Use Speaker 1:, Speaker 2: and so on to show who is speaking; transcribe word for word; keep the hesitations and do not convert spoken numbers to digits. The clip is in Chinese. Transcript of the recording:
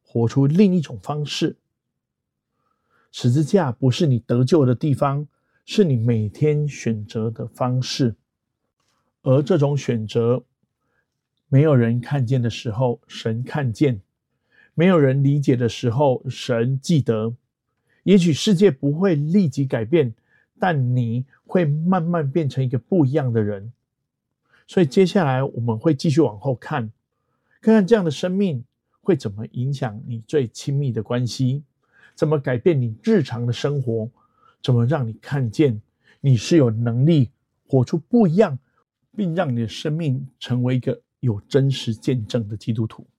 Speaker 1: 活出另一种方式。十字架不是你得救的地方，是你每天选择的方式。而这种选择，没有人看见的时候，神看见；没有人理解的时候，神记得。也许世界不会立即改变，但你会慢慢变成一个不一样的人。所以接下来我们会继续往后看，看看这样的生命会怎么影响你最亲密的关系，怎么改变你日常的生活，怎么让你看见你是有能力活出不一样，并让你的生命成为一个有真实见证的基督徒。